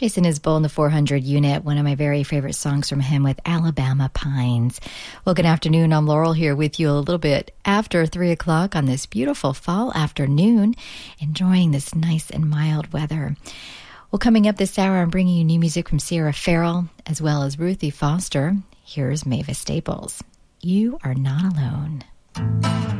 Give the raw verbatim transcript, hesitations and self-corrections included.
Jason Isbell in the four hundred unit, one of my very favorite songs from him with Alabama Pines. Well, good afternoon. I'm Laurel here with you a little bit after three o'clock on this beautiful fall afternoon, enjoying this nice and mild weather. Well, coming up this hour, I'm bringing you new music from Sierra Farrell as well as Ruthie Foster. Here's Mavis Staples. You Are Not Alone.